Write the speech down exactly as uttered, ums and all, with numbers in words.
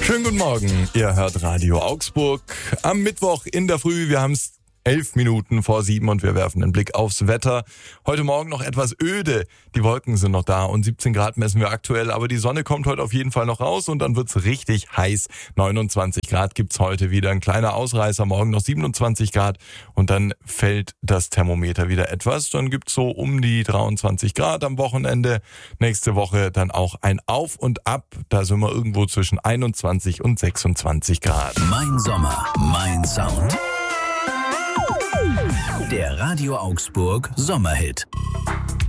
Schönen guten Morgen, ihr hört Radio Augsburg. Am Mittwoch in der Früh, wir haben es elf Minuten vor sieben und wir werfen einen Blick aufs Wetter. Heute Morgen noch etwas öde, die Wolken sind noch da und siebzehn Grad messen wir aktuell, aber die Sonne kommt heute auf jeden Fall noch raus und dann wird's richtig heiß. neunundzwanzig Grad gibt's heute wieder, ein kleiner Ausreißer, morgen noch siebenundzwanzig Grad und dann fällt das Thermometer wieder etwas. Dann gibt's so um die dreiundzwanzig Grad am Wochenende. Nächste Woche dann auch ein Auf und Ab, da sind wir irgendwo zwischen einundzwanzig und sechsundzwanzig Grad. Mein Sommer, mein Sound. Der Radio Augsburg Sommerhit.